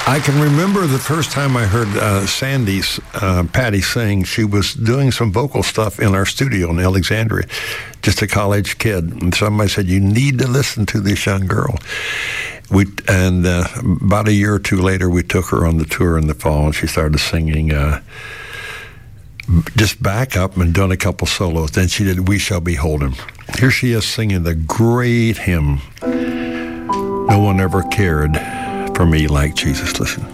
I can remember the first time I heard Patty sing. She was doing some vocal stuff in our studio in Alexandria, just a college kid. And somebody said, you need to listen to this young girl. About a year or two later, we took her on the tour in the fall, and she started singing just back up and done a couple solos. Then she did We Shall Behold Him. Here she is singing the great hymn, No One Ever Cared for Me Like Jesus. Listen.